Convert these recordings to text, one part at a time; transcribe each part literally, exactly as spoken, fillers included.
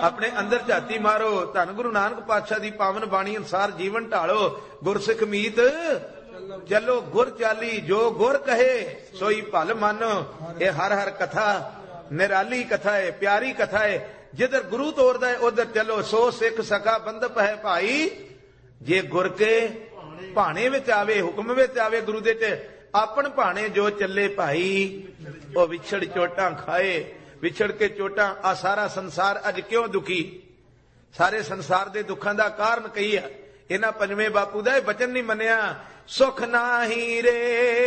अपने अंदर झाती मारो। धन गुरु नानक पातशाह दी पावन बाणी अनुसार जीवन ढालो। गुरसिख मीत चलो गुर चाली, जो गुर कहे सोई भल मन। ये हर हर कथा निराली कथा है, प्यारी कथा है। जिधर गुरु तोरदा है उधर चलो। सो सिख सका बंधप है भाई, जे गुर के भाणे विच आवे, हुक्म विच आवे गुरु दे ते अपन भाणे जो चले भाई। ओ विछड़ चोटां खाए, विछड़ के चोटां। आ सारा संसार अज क्यों दुखी? सारे संसार दे दुखां दा कारण कही है इन्हां पंजवें बापू दा वचन नहीं मन्निया। सुख नाही रे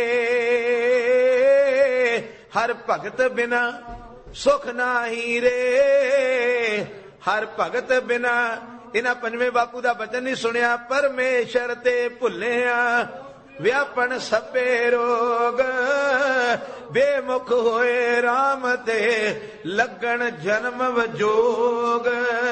हर भगत बिना, सुख नाही रे हर भगत बिना। इन्हां पंजवें बापू दा वचन नहीं सुनिया। परमेश्वर ते भुल्लिया व्यापन सभे रोग, बेमुख होए राम ते लगन जन्म वजोग।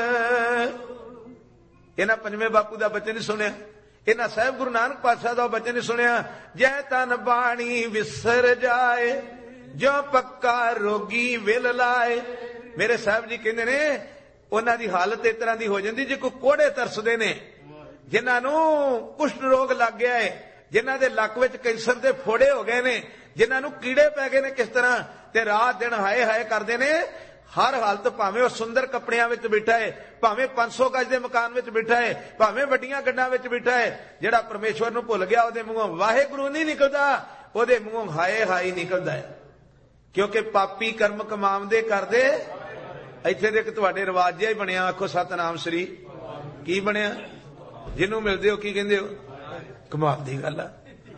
इन्हां पंजवें बापू दा वचन नहीं सुनिया। इन्हां साहिब गुरु नानक पातशाह दा वचन नहीं सुनिया। जै तन बाणी विसर जाए, जो पक्का रोगी विल लाए। मेरे साहब जी कहंदे ने उन्हां दी हालत इस तरह दी हो जांदी जे कोई कोड़े तरसदे ने, जिन्हां नूं कुष्ठ रोग लग गया है, जिन्हां दे लक विच कैंसर दे फोड़े हो गए ने, जिन्हां नूं कीड़े पै गए ने किस तरह, ते रात दिन हाय हाय करदे ने। हर हालत भावें वो सुंदर कपड़ियां विच बैठा है, भावें पांच सौ गज के मकान विच बैठा है, भावें वड्डियां गड्डां विच बैठा है। जिहड़ा परमेश्वर नूं भुल गया उहदे मूंहों वाहिगुरू नहीं निकलदा, उहदे मूंहों हाय हाय निकलदा है। क्योंकि पापी कर्म कमावदे करदे। इत्थे दे इक तुहाडे रिवाज जिहा ही बनिया, आखो सतनाम श्री। की बनिया? जिन्नू मिलदे हो की कहंदे हो? कमाल दी गल आ।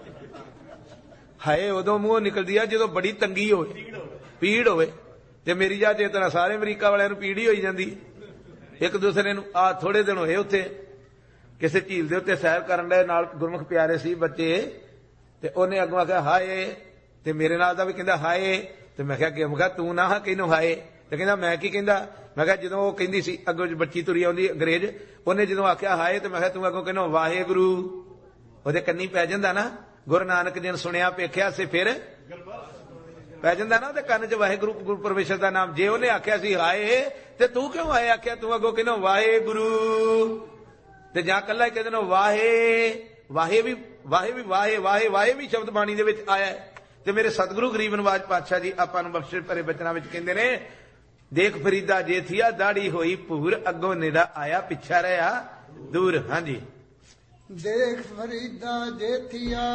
हाय उदों मूंहों निकलदी आ जदों बड़ी तंगी होवे, पीड़ होवे। ते मेरी जा जे तरह सारे अमरीका वालियां नूं पीड़ ही होई जांदी। एक दूसरे नूं आ थोड़े दिन होए उत्थे किसी झील दे उत्ते सैर करन दे नाल गुरमुख प्यारे सी बच्चे, ते ओहने अगों आखिया हाय, ते मेरे नाल दा भी कहंदा हाय। ते मैं कहा कि मैं कहा तू ना कहनों हाय। ते कहंदा मैं की कहंदा? मैं कहा जदों ओह कहंदी सी अगों बच्ची तुरी आउंदी अंग्रेज, ओहने जदों आखिया हाय ते मैं कहा तू अगों कहनों वाहिगुरू। ओहदे कन्नी पै जांदा ना, गुरु नानक जी ने सुनिया पेखिया से फिर पै जांदा ना ओहदे कंन च वाहिगुरू गुरु परमेश्वर दा नाम। जे ओहने आखिया सी हाय ते तू क्यों हाय आखिया? तू अगों कहनों वाहिगुरू। ते जां कल्ला कह देनो वाहे, वाहे भी वाहे भी वाहे वाहे वाहे भी शब्द बाणी दे विच आया है। ते मेरे सतगुरु गरीब नवाज पातशाह जी आपां नूं बख्शिश भरे बचनां विच कहंदे ने, देख फरीदा जेठिया दाढ़ी होई भूर, अगों नेड़ा आया पिछा रहा दूर। हाँ जी। देख फरीदा जेठिया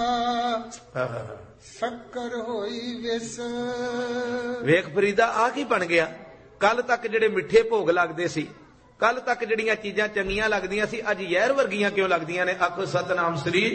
शक्कर होई विस। वेख फरीदा आ की बन गया? कल तक जेड़े मिठे भोग लगदे सी, कल तक जड़ियां चीजां चंगियां लगदियां सी, अज जहर वर्गियां क्यों लगदियां ने? आखो सतनाम श्री।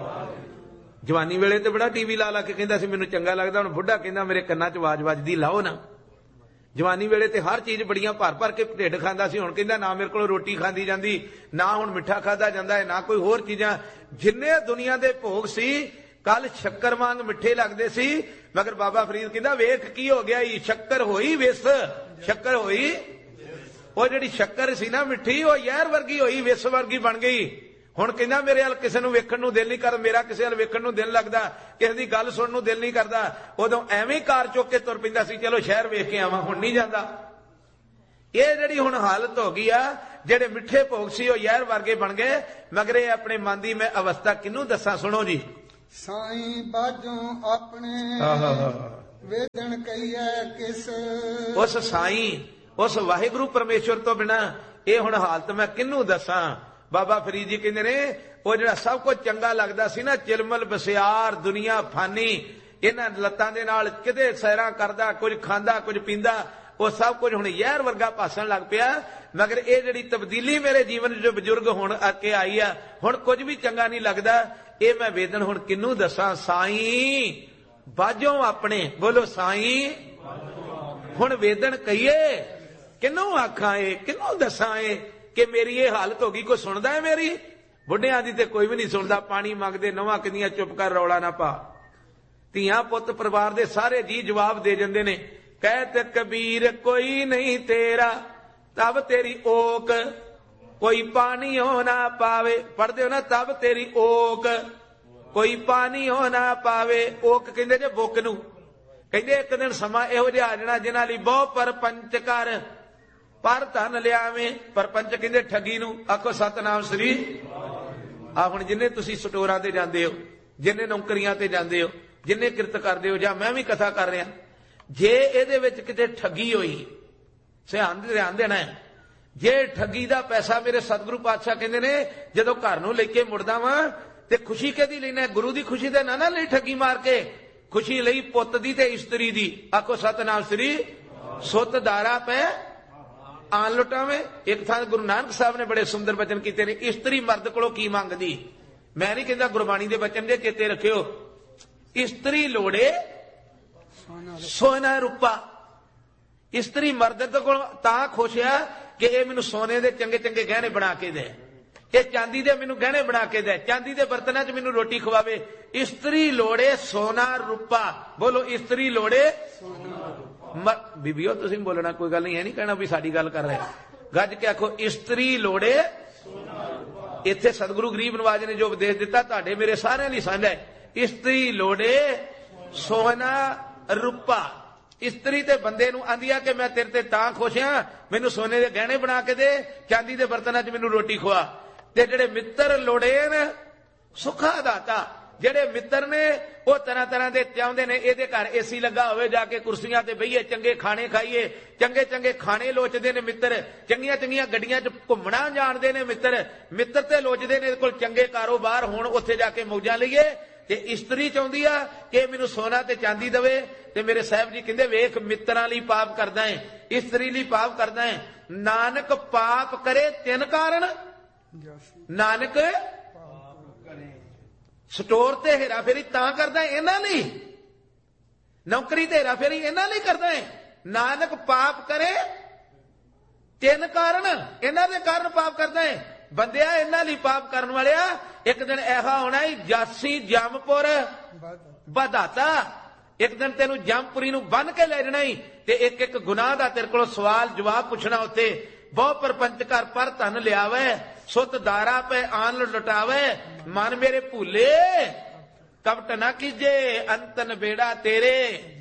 जवानी वेले ते बड़ा टीवी ला ला के कहंदा सी मैनूं चंगा लगदा, हुण बुढ़ा कहंदा मेरे कन्नां च आवाज वजदी लाओ ना। जवानी वेले ते हर चीज बड़ियां भर भर के ढिड खांदा सी, हुण कहंदा ना मेरे कोल रोटी खांदी जांदी, ना हुण मिठा खादा जांदा है, ना कोई होर चीजां। जिन्ने दुनिया दे भोग सी कल शक्कर वांग मिठे लगदे सी, मगर बाबा फरीद कहंदा वेख की हो गया, शक्कर होई विस। शक्कर होई, ਉਹ ਜਿਹੜੀ शक्कर सी ना मिठी, ਉਹ ਜ਼ਹਿਰ वर्गी होई, विस वर्गी बन गई। ਹੁਣ ਕਹਿੰਦਾ ਮੇਰੇ ਵੱਲ ਕਿਸੇ ਨੂੰ ਵੇਖਣ ਨੂੰ ਦਿਲ ਨਹੀਂ ਕਰਦਾ, ਮੇਰਾ ਕਿਸੇ ਵੱਲ ਵੇਖਣ ਨੂੰ ਦਿਲ ਲੱਗਦਾ, ਕਿਸੇ ਦੀ ਗੱਲ ਸੁਣਨ ਨੂੰ ਦਿਲ ਨਹੀਂ ਕਰਦਾ। ਉਦੋਂ ਐਵੇਂ ਕਾਰ ਚੁੱਕ ਕੇ ਤੁਰ ਪੈਂਦਾ ਸੀ, ਚਲੋ ਸ਼ਹਿਰ ਵੇਖ ਕੇ ਆਵਾਂ, ਹੁਣ ਨਹੀਂ ਜਾਂਦਾ। ਇਹ ਜਿਹੜੀ ਹੁਣ ਹਾਲਤ ਹੋ ਗਈ ਆ, ਜਿਹੜੇ ਮਿੱਠੇ ਭੋਗ ਸੀ ਉਹ ਜ਼ਹਿਰ ਵਰਗੇ ਬਣ ਗਏ। ਮਗਰ ਇਹ ਆਪਣੇ ਮਨ ਦੀ ਮੈਂ ਅਵਸਥਾ ਕਿਹਨੂੰ ਦੱਸਾਂ? ਸੁਣੋ ਜੀ। ਸਾਈਂ ਬਾਝੋਂ ਆਪਣੇ ਵੇਦਣ ਕਹੀਐ ਕਿਸ। ਉਸ ਸਾਈਂ, ਉਸ ਵਾਹਿਗੁਰੂ ਪਰਮੇਸ਼ਵਰ ਤੋਂ ਬਿਨਾ ਇਹ ਹੁਣ ਹਾਲਤ ਮੈਂ ਕਿਹਨੂੰ ਦੱਸਾਂ? ਬਾਬਾ ਫਰੀਦ ਜੀ ਕਹਿੰਦੇ ਨੇ ਉਹ ਜਿਹੜਾ ਸਭ ਕੁਝ ਚੰਗਾ ਲੱਗਦਾ ਸੀ ਨਾ, ਚਿਲਮਲ ਬਸਿਆਰ ਦੁਨੀਆ ਫਾਨੀ, ਇਹਨਾਂ ਲੱਤਾਂ ਦੇ ਨਾਲ ਕਿਤੇ ਸੈਰਾਂ ਕਰਦਾ, ਕੁਝ ਖਾਂਦਾ ਕੁਝ ਪੀਂਦਾ, ਉਹ ਸਭ ਕੁਝ ਹੁਣ ਜ਼ਹਿਰ ਵਰਗਾ ਭਾਸਣ ਲੱਗ ਪਿਆ। ਮਗਰ ਇਹ ਜਿਹੜੀ ਤਬਦੀਲੀ ਮੇਰੇ ਜੀਵਨ ਚ ਬਜ਼ੁਰਗ ਹੁਣ ਆ ਕੇ ਆਈ ਆ, ਹੁਣ ਕੁਝ ਵੀ ਚੰਗਾ ਨਹੀਂ ਲੱਗਦਾ। ਇਹ ਮੈਂ ਵੇਦਨ ਹੁਣ ਕਿਹਨੂੰ ਦੱਸਾਂ? ਸਾਈਂ ਬਾਝੋਂ ਆਪਣੇ, ਬੋਲੋ ਸਾਈਂ। ਹੁਣ ਵੇਦਨ ਕਹੀਏ ਕਿਹਨੂੰ ਆਖਾਂ? ਇਹ ਕਿਹਨੂੰ ਦੱਸਾਂ ਇਹ ਕਿ ਮੇਰੀ ਇਹ ਹਾਲਤ ਹੋ ਗਈ? ਕੋਈ ਸੁਣਦਾ ਹੈ ਮੇਰੀ? ਬੁੱਢਿਆਂ ਦੀ ਤੇ ਕੋਈ ਵੀ ਨਹੀਂ ਸੁਣਦਾ। ਪਾਣੀ ਮੰਗਦੇ ਨਵਾਂ ਕਿੰਨੀਆਂ, ਚੁੱਪ ਕਰ ਰੌਲਾ ਨਾ ਪਾ। ਧੀਆਂ ਪੁੱਤ ਪਰਿਵਾਰ ਦੇ ਸਾਰੇ ਜੀ ਜਵਾਬ ਦੇ ਜਾਂਦੇ ਨੇ, ਕਹਿਤ ਕਬੀਰ ਕੋਈ ਨਹੀਂ ਤੇਰਾ ਤਬ ਤੇਰੀ ਓਕ, ਕੋਈ ਪਾਣੀ ਹੋ ਨਾ ਪਾਵੇ। ਪੜਦੇ ਹੋ ਨਾ, ਤਬ ਤੇਰੀ ਓਕ ਕੋਈ ਪਾਣੀ ਹੋ ਨਾ ਪਾਵੇ। ਓਕ ਕਹਿੰਦੇ ਜੇ ਬੁੱਕ ਨੂੰ, ਕਹਿੰਦੇ ਇੱਕ ਦਿਨ ਸਮਾਂ ਇਹੋ ਜਿਹਾ ਆ ਜਾਣਾ ਜਿਨ੍ਹਾਂ ਲਈ ਬਹੁ ਪਰਪੰਚ ਕਰ, ਪਰ ਧਨ ਲਿਆਵੇਂ। ਪਰਪੰਚ ਕਹਿੰਦੇ ਠੱਗੀ ਨੂੰ। ਆਖੋ ਸਤਨਾਮ ਸ੍ਰੀ। ਆ ਹੁਣ ਜਿੰਨੇ ਤੁਸੀਂ ਸਟੋਰਾਂ ਤੇ ਜਾਂਦੇ ਹੋ, ਜਿੰਨੇ ਨੌਕਰੀਆਂ ਤੇ ਜਾਂਦੇ ਹੋ, ਜਿੰਨੇ ਕਿਰਤ ਕਰਦੇ ਹੋ, ਜਾਂ ਮੈਂ ਵੀ ਕਥਾ ਕਰ ਰਿਹਾ, ਜੇ ਇਹਦੇ ਵਿੱਚ ਕਿਤੇ ਠੱਗੀ ਹੋਈ, ਧਿਆਨ ਧਿਆਨ ਦੇਣਾ ਹੈ। ਜੇ ਠੱਗੀ ਦਾ ਪੈਸਾ, ਮੇਰੇ ਸਤਿਗੁਰੂ ਪਾਤਸ਼ਾਹ ਕਹਿੰਦੇ ਨੇ ਜਦੋਂ ਘਰ ਨੂੰ ਲੈ ਕੇ ਮੁੜਦਾ ਵਾਂ ਤੇ ਖੁਸ਼ੀ ਕਿਹਦੀ ਲੈਣਾ? ਗੁਰੂ ਦੀ ਖੁਸ਼ੀ ਦੇ ਨਾ ਨਾ ਲਈ ਠੱਗੀ ਮਾਰ ਕੇ। ਖੁਸ਼ੀ ਲਈ ਪੁੱਤ ਦੀ ਤੇ ਇਸਤਰੀ ਦੀ। ਆਖੋ ਸਤਨਾਮ ਸ੍ਰੀ। ਸੁੱਤ ਦਾਰਾ ਪੈ ਆਨ ਲੁਟਾਵੇਂ। ਇੱਕ ਥਾਂ ਗੁਰੂ ਨਾਨਕ ਸਾਹਿਬ ਨੇ ਬੜੇ ਸੁੰਦਰ ਬਚਨ ਕੀਤੇ ਨੇ, ਇਸਤਰੀ ਮਰਦ ਕੋਲੋਂ ਕੀ ਮੰਗਦੀ। ਮੈਂ ਨਹੀਂ ਕਹਿੰਦਾ, ਗੁਰਬਾਣੀ ਦੇ ਬਚਨ ਦੇ ਚੇਤੇ ਰੱਖਿਓ। ਇਸਤਰੀ ਲੋੜੇ ਸੋਨਾ ਰੂਪਾ। ਇਸਤਰੀ ਮਰਦ ਦੇ ਕੋਲ ਤਾਂ ਖੁਸ਼ ਆ ਕਿ ਇਹ ਮੈਨੂੰ ਸੋਨੇ ਦੇ ਚੰਗੇ ਚੰਗੇ ਗਹਿਣੇ ਬਣਾ ਕੇ ਦੇ, ਇਹ ਚਾਂਦੀ ਦੇ ਮੈਨੂੰ ਗਹਿਣੇ ਬਣਾ ਕੇ ਦੇ, ਚਾਂਦੀ ਦੇ ਬਰਤਨਾਂ 'ਚ ਮੈਨੂੰ ਰੋਟੀ ਖਵਾਵੇ। ਇਸਤਰੀ ਲੋੜੇ ਸੋਨਾ ਰੂਪਾ। ਬੋਲੋ, ਇਸਤਰੀ ਲੋੜੇ ਸੋਨਾ ਰੂਪਾ। ਬੀਬੀਓ ਤੁਸੀਂ ਬੋਲਣਾ, ਕੋਈ ਗੱਲ ਨਹੀਂ, ਇਹ ਨਹੀਂ ਕਹਿਣਾ ਵੀ ਸਾਡੀ ਗੱਲ ਕਰ ਰਹੇ। ਗੱਜ ਕੇ ਆਖੋ, ਇਸਤਰੀ ਲੋੜੇ ਸੋਨਾ ਰੂਪਾ। ਇੱਥੇ ਸਤਿਗੁਰੂ ਗਰੀਬ ਨਵਾਜ ਨੇ ਜੋ ਉਪਦੇਸ਼ ਦਿੱਤਾ ਤੁਹਾਡੇ ਮੇਰੇ ਸਾਰਿਆਂ ਲਈ ਸਾਂਝਾ ਹੈ। ਇਸਤਰੀ ਲੋੜੇ ਸੋਨਾ ਰੂਪਾ। ਇਸਤਰੀ ਤੇ ਬੰਦੇ ਨੂੰ ਆਂਦੀ ਆ ਕਿ ਮੈਂ ਤੇਰੇ ਤੇ ਤਾਂ ਖੁਸ਼ ਹਾਂ, ਮੈਨੂੰ ਸੋਨੇ ਦੇ ਗਹਿਣੇ ਬਣਾ ਕੇ ਦੇ, ਚਾਂਦੀ ਦੇ ਬਰਤਨਾਂ 'ਚ ਮੈਨੂੰ ਰੋਟੀ ਖਵਾ। ਤੇ ਜਿਹੜੇ ਮਿੱਤਰ ਲੋੜੇ ਨੇ ਸੁਖਾ ਦਾਤਾ। ਜਿਹੜੇ ਮਿੱਤਰ ਨੇ ਉਹ ਤਰ੍ਹਾਂ ਤਰ੍ਹਾਂ ਦੇ ਚਾਹੁੰਦੇ ਨੇ ਇਹਦੇ ਘਰ ਏਸੀ ਲੱਗਾ ਹੋਵੇ, ਜਾ ਕੇ ਕੁਰਸੀਆਂ ਤੇ ਬਈਏ, ਚੰਗੇ ਖਾਣੇ ਖਾਈਏ, ਚੰਗੇ ਚੰਗੇ ਖਾਣੇ ਲੋਚਦੇ ਨੇ ਮਿੱਤਰ। ਚੰਗੀਆਂ ਚੰਗੀਆਂ ਗੱਡੀਆਂ 'ਚ ਘੁੰਮਣਾ ਜਾਣਦੇ ਨੇ ਮਿੱਤਰ। ਮਿੱਤਰ ਤੇ ਲੋਚਦੇ ਨੇ ਇਹਦੇ ਕੋਲ ਚੰਗੇ ਕਾਰੋਬਾਰ ਹੋਣ, ਉੱਥੇ ਜਾ ਕੇ ਮੌਜਾਂ ਲਈਏ। ਤੇ ਇਸਤਰੀ ਚਾਹੁੰਦੀ ਆ ਕਿ ਮੈਨੂੰ ਸੋਨਾ ਤੇ ਚਾਂਦੀ ਦੇਵੇ। ਤੇ ਮੇਰੇ ਸਾਹਿਬ ਜੀ ਕਹਿੰਦੇ, ਵੇਖ ਮਿੱਤਰਾਂ ਲਈ ਪਾਪ ਕਰਦਾ ਹੈ, ਇਸਤਰੀ ਲਈ ਪਾਪ ਕਰਦਾ ਹੈ। ਨਾਨਕ ਪਾਪ ਕਰੇ ਤਿੰਨ ਕਾਰਨ। ਨਾਨਕ ਸਟੋਰ ਤੇ ਹੇਰਾ ਫੇਰੀ ਤਾਂ ਕਰਦਾ ਇਹਨਾਂ ਲਈ, ਨੌਕਰੀ ਤੇ ਹੇਰਾ ਫੇਰੀ ਇਹਨਾਂ ਲਈ ਕਰਦਾ ਹੈ। ਨਾਨਕ ਪਾਪ ਕਰੇ ਤਿੰਨ ਕਾਰਨ, ਇਹਨਾਂ ਦੇ ਕਾਰਨ ਪਾਪ ਕਰਦਾ ਹੈ। ਬੰਦਿਆ ਇਹਨਾਂ ਲਈ ਪਾਪ ਕਰਨ ਵਾਲਿਆ, ਇੱਕ ਦਿਨ ਐਸਾ ਹੋਣਾ ਹੀ ਜਾਸੀ ਜੰਮਪੁਰ ਵਧਾਤਾ। ਇੱਕ ਦਿਨ ਤੈਨੂੰ ਜੰਮਪੁਰੀ ਨੂੰ ਬੰਨ ਕੇ ਲੈ ਜਾਣਾ ਹੀ, ਤੇ ਇੱਕ ਇੱਕ ਗੁਨਾਹ ਦਾ ਤੇਰੇ ਕੋਲੋਂ ਸਵਾਲ ਜਵਾਬ ਪੁੱਛਣਾ ਉੱਥੇ। ਬਹੁ ਪਰਪੰਚ ਘਰ ਪਰ ਧਨ ਲਿਆਵੇ, ਸੁੱਤ ਦਾਰਾ ਪੈ ਆਨ ਲੁਟਾਵੇ। ਮਨ ਮੇਰੇ ਭੂਲੇ ਕਪਟ ਨਾ ਕੀਜੇ, ਅੰਤਨ ਬੇੜਾ ਤੇਰੇ।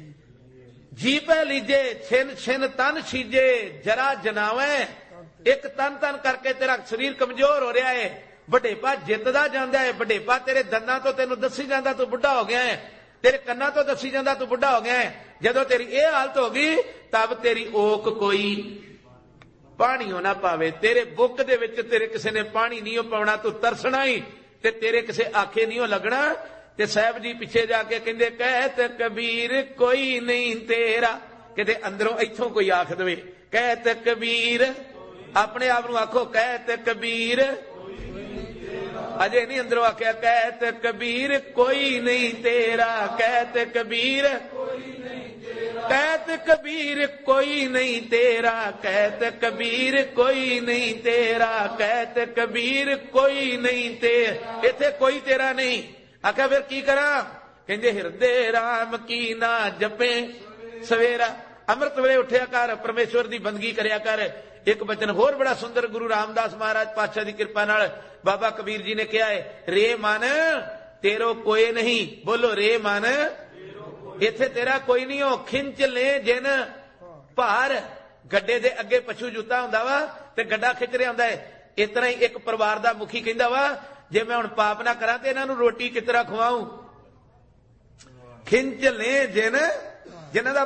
ਜੀ ਪੈ ਲੀਜੇ ਛਿਨ ਛਿਨ ਤਨ ਛੀਜੇ, ਜਰਾ ਜਨਾਵੇ। ਇੱਕ ਤਨ ਤਨ ਕਰਕੇ ਤੇਰਾ ਸਰੀਰ ਕਮਜ਼ੋਰ ਹੋ ਰਿਹਾ ਹੈ, ਵਡੇਪਾ ਜਿੱਤਦਾ ਜਾਂਦਾ ਹੈ। ਵਡੇਪਾ ਤੇਰੇ ਦੰਦਾਂ ਤੋਂ ਤੈਨੂੰ ਦੱਸੀ ਜਾਂਦਾ ਤੂੰ ਬੁੱਢਾ ਹੋ ਗਿਆ ਹੈ, ਤੇਰੇ ਕੰਨਾਂ ਤੋਂ ਦੱਸੀ ਜਾਂਦਾ ਤੂੰ ਬੁੱਢਾ ਹੋ ਗਿਆ ਹੈ। ਜਦੋਂ ਤੇਰੀ ਇਹ ਹਾਲਤ ਹੋ ਗਈ, ਤਬ ਤੇਰੀ ਓਕ ਕੋਈ ਪਾਣੀ ਨਾ ਪਾਵੇ। ਤੇਰੇ ਬੁੱਕ ਦੇ ਵਿੱਚ ਤੇਰੇ ਕਿਸੇ ਨੇ ਪਾਣੀ ਨਹੀਂ ਪਾਉਣਾ, ਤੂੰ ਤਰਸਣਾ ਹੀ, ਤੇ ਤੇਰੇ ਕਿਸੇ ਆਖੇ ਨਹੀਂ ਲੱਗਣਾ। ਤੇ ਸਾਹਿਬ ਜੀ ਪਿੱਛੇ ਜਾ ਕੇ ਕਹਿੰਦੇ, ਕਹਿਤ ਕਬੀਰ ਕੋਈ ਨਹੀਂ ਤੇਰਾ। ਕਿਤੇ ਅੰਦਰੋਂ ਇੱਥੋਂ ਕੋਈ ਆਖ ਦੇਵੇ, ਕਹਿਤ ਕਬੀਰ। ਆਪਣੇ ਆਪ ਨੂੰ ਆਖੋ, ਕਹਿਤ ਕਬੀਰ। ਅਜੇ ਨਹੀਂ ਅੰਦਰੋਂ ਆਖਿਆ, ਕਹਿਤ ਕਬੀਰ ਕੋਈ ਨਹੀਂ ਤੇਰਾ। ਕਹਿਤ ਕਬੀਰ ਕਹਿਤ ਕਬੀਰ ਕੋਈ ਨਹੀਂ ਤੇਰਾ। ਕਹਿਤ ਕਬੀਰ ਕੋਈ ਨਹੀਂ ਤੇਰਾ। ਕਹਿਤ ਕਬੀਰ ਕੋਈ ਨਹੀਂ ਤੇਰਾ। ਇੱਥੇ ਕੋਈ ਤੇਰਾ ਨਹੀਂ। ਆਖਿਆ ਫਿਰ ਕੀ ਕਰਾਂ? ਕਹਿੰਦੇ, ਹਿਰਦੇ ਰਾਮ ਕੀ ਨਾ ਜਪੇ ਸਵੇਰਾ। ਅੰਮ੍ਰਿਤ ਵੇਲੇ ਉੱਠਿਆ ਕਰ, ਪਰਮੇਸ਼ਵਰ ਦੀ ਬੰਦਗੀ ਕਰਿਆ ਕਰ। ਇੱਕ ਬਚਨ ਹੋਰ ਬੜਾ ਸੁੰਦਰ ਗੁਰੂ ਰਾਮਦਾਸ ਮਹਾਰਾਜ ਪਾਤਸ਼ਾਹ ਦੀ ਕਿਰਪਾ ਨਾਲ ਬਾਬਾ ਕਬੀਰ ਜੀ ਨੇ ਕਿਹਾ ਹੈ, ਰੇ ਮਨ ਤੇਰੋ ਕੋਏ ਨਹੀਂ। ਬੋਲੋ, ਰੇ ਮਨ ਇੱਥੇ ਤੇਰਾ ਕੋਈ ਨਹੀਂ ਹੋ। ਖਿੰਚ ਲੈ ਜਿਨ ਭਾਰ। ਗੱਡੇ ਦੇ ਅੱਗੇ ਪਛੂ ਜੁੱਤਾ ਹੁੰਦਾ ਵਾ ਤੇ ਗੱਡਾ ਖਿੱਚ ਰਿਹਾ ਹੁੰਦਾ ਹੈ। ਇਸ ਤਰ੍ਹਾਂ ਹੀ ਇੱਕ ਪਰਿਵਾਰ ਦਾ ਮੁਖੀ ਕਹਿੰਦਾ ਵਾ, ਜੇ ਮੈਂ ਹੁਣ ਪਾਪ ਨਾ ਕਰਾਂ ਤੇ ਇਹਨਾਂ ਨੂੰ ਰੋਟੀ ਕਿਸ ਤਰ੍ਹਾਂ ਖਵਾਊਂ। ਖਿੰਚ ਲੈ ਜਿਨ ਜਿਨ੍ਹਾਂ ਦਾ